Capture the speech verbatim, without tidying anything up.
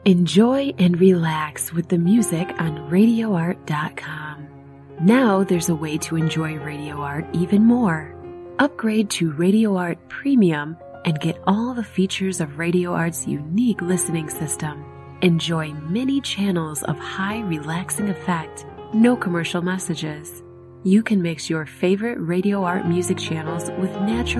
Enjoy and relax with the music on radio art dot com. Now there's a way to enjoy Radio Art even more. Upgrade to Radio Art Premium and get all the features of Radio Art's unique listening system. Enjoy many channels of high relaxing effect, no commercial messages. You can mix your favorite Radio Art music channels with natural